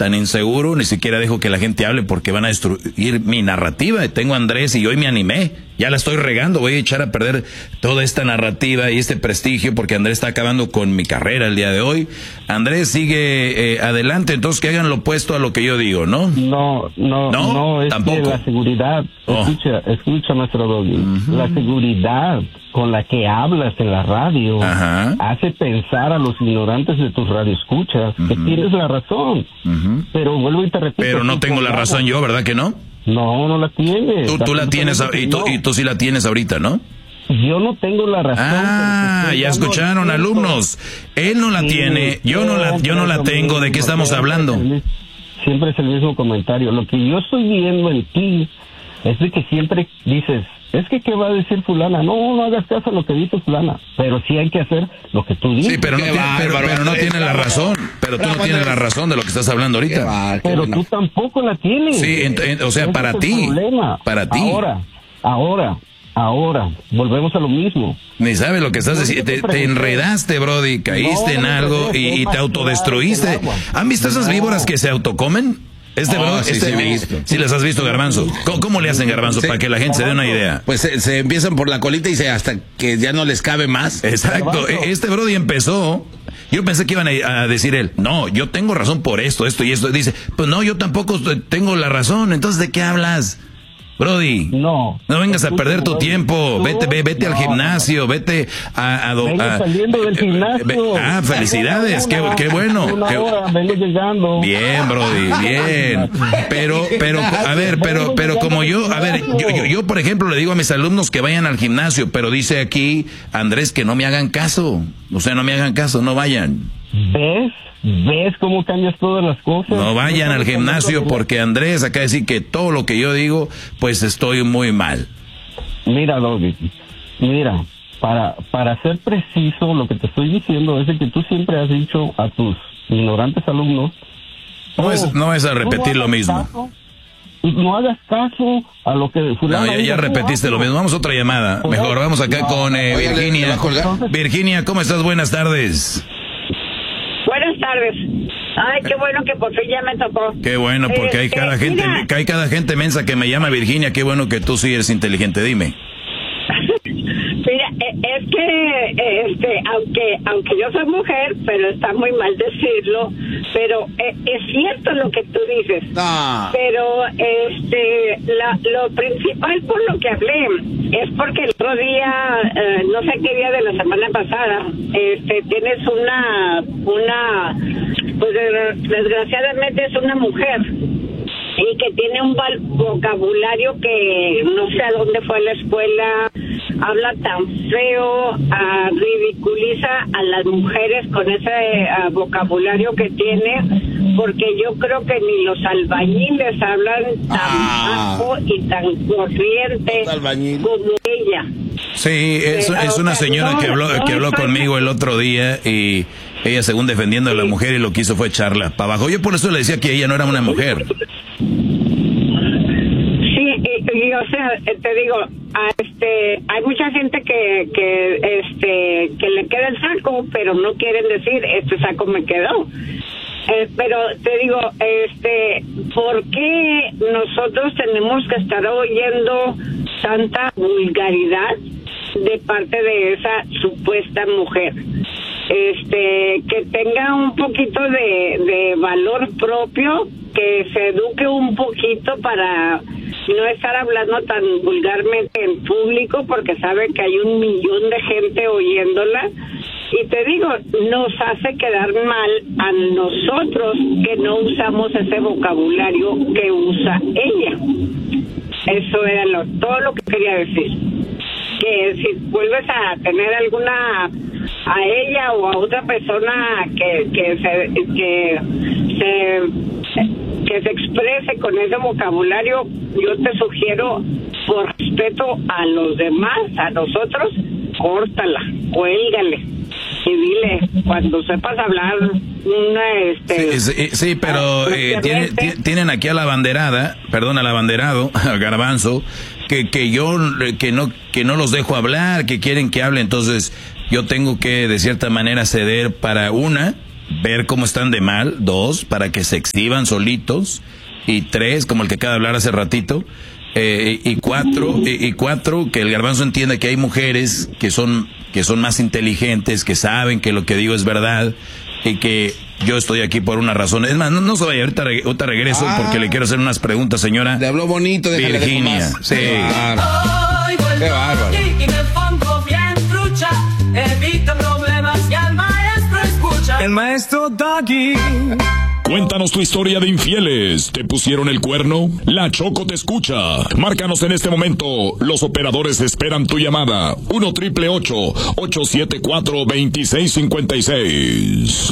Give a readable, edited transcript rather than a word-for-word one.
tan inseguro, ni siquiera dejo que la gente hable porque van a destruir mi narrativa. Tengo a Andrés y hoy me animé, ya la estoy regando, voy a echar a perder toda esta narrativa y este prestigio porque Andrés está acabando con mi carrera el día de hoy. Andrés sigue adelante, entonces que hagan lo opuesto a lo que yo digo, ¿no? No, es tampoco. Que la seguridad, escucha nuestro Doggy, la seguridad con la que hablas en la radio hace pensar a los ignorantes de tus radioescuchas que tienes la razón. Pero vuelvo y te repito. Pero no tengo la razón yo, ¿verdad que no? No la tienes. Tú la tienes y tú sí la tienes ahorita, ¿no? Yo no tengo la razón. Ya escucharon, alumnos. Él no la tiene, yo no la tengo. ¿De qué estamos hablando? Siempre es el mismo comentario. Lo que yo estoy viendo en ti es de que siempre dices, es que ¿qué va a decir fulana? No hagas caso a lo que dice fulana, pero sí hay que hacer lo que tú dices. Sí, pero no tiene la razón. Pero tú no tienes la razón de lo que estás hablando ahorita. Pero tú tampoco la tienes. Sí, o sea, para ti. Para ti. Ahora, volvemos a lo mismo. Ni sabes lo que estás diciendo. Te enredaste, Brody, caíste en algo y te autodestruiste. ¿Han visto esas víboras que se autocomen? Sí las has visto, Garbanzo. ¿Cómo le hacen, Garbanzo, para que la gente se dé una idea? Pues se empiezan por la colita y hasta que ya no les cabe más. Exacto. Este Brody empezó. Yo pensé que iban a decir él, no, yo tengo razón por esto y esto. Dice, pues no, yo tampoco tengo la razón. Entonces, ¿de qué hablas? Brody, no vengas a perder tu tiempo, vete al gimnasio, vete saliendo del gimnasio. Felicidades, qué bueno. Vengo llegando. Bien, Brody, bien. Pero como yo por ejemplo le digo a mis alumnos que vayan al gimnasio, pero dice aquí Andrés que no me hagan caso. O sea, no me hagan caso, no vayan. ¿Ves cómo cambias todas las cosas? No vayan al gimnasio porque Andrés acaba de decir que todo lo que yo digo, pues estoy muy mal. Mira, Doggy, para ser preciso, lo que te estoy diciendo es que tú siempre has dicho a tus ignorantes alumnos... No es a repetir lo mismo. No hagas caso a lo que... ya repetiste lo mismo. Vamos a otra llamada. Mejor, vamos acá con Virginia. Virginia, ¿cómo estás? Buenas tardes. Buenas tardes. Ay, qué bueno que por fin ya me tocó. Qué bueno, porque hay cada gente mensa que me llama Virginia. Qué bueno que tú sí eres inteligente, dime. Mira, es que aunque yo soy mujer, pero está muy mal decirlo, pero es cierto lo que tú dices. Pero lo principal por lo que hablé es porque el otro día, no sé qué día de la semana pasada, tienes pues desgraciadamente es una mujer y que tiene un vocabulario que no sé a dónde fue a la escuela, habla tan feo, ridiculiza a las mujeres con ese vocabulario que tiene, porque yo creo que ni los albañiles hablan tan bajo y tan corriente como ella. Sí, es una señora que habló conmigo el otro día y ella según defendiendo a la mujer y lo que hizo fue echarla para abajo. Yo por eso le decía que ella no era una mujer. Y o sea, te digo, hay mucha gente que le queda el saco, pero no quieren decir, este saco me quedó. Pero te digo, ¿por qué nosotros tenemos que estar oyendo tanta vulgaridad de parte de esa supuesta mujer? Que tenga un poquito de valor propio, que se eduque un poquito para no estar hablando tan vulgarmente en público, porque sabe que hay 1 millón de gente oyéndola. Y te digo, nos hace quedar mal a nosotros que no usamos ese vocabulario que usa ella. Eso era todo lo que quería decir. Que si vuelves a tener a ella o a otra persona que se exprese con ese vocabulario, yo te sugiero, por respeto a los demás, a nosotros, córtala, cuélgale y dile, cuando sepas hablar Sí, pero tienen aquí a la abanderada, perdón, al abanderado, al Garbanzo, que no los dejo hablar, que quieren que hable, entonces yo tengo que de cierta manera ceder para ver cómo están de mal. 2, para que se exhiban solitos. Y 3, como el que acaba de hablar hace ratito. Y 4, que el Garbanzo entienda que hay mujeres que son más inteligentes, que saben que lo que digo es verdad y que yo estoy aquí por una razón. Es más, no se vaya, ahorita regreso porque le quiero hacer unas preguntas, señora. Le habló bonito de Virginia. Sí. Claro. Qué bárbaro. Y me pongo bien trucha, evita problemas y al maestro escucha. El maestro Doggy. Cuéntanos tu historia de infieles. ¿Te pusieron el cuerno? La Choco te escucha. Márcanos en este momento. Los operadores esperan tu llamada. 1-888-874-2656.